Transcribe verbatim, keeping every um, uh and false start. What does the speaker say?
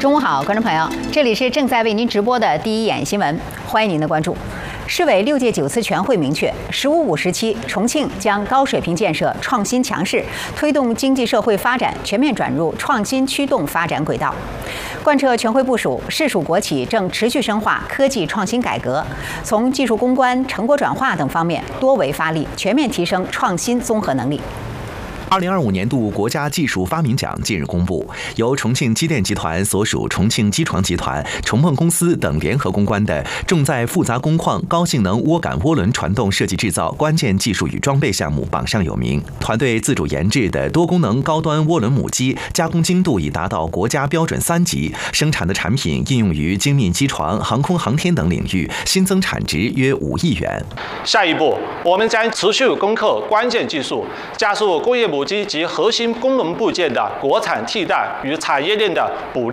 中午好，观众朋友，这里是正在为您直播的第一眼新闻，欢迎您的关注。市委六届九次全会明确，“十五五”时期，重庆将高水平建设创新强势，推动经济社会发展全面转入创新驱动发展轨道。贯彻全会部署，市属国企正持续深化科技创新改革，从技术攻关、成果转化等方面多维发力，全面提升创新综合能力。 二零二五年度国家技术发明奖近日公布，由重庆机电集团所属重庆机床集团、重梦公司等联合攻关的重在复杂工况高性能涡杆涡轮传动设计制造关键技术与装备项目榜上有名。团队自主研制的多功能高端涡轮母机加工精度已达到国家标准三级，生产的产品应用于精密机床、航空航天等领域，新增产值约五亿元。 下一步，我们将持续攻克关键技术，加速工业母机及核心功能部件的国产替代与产业链的补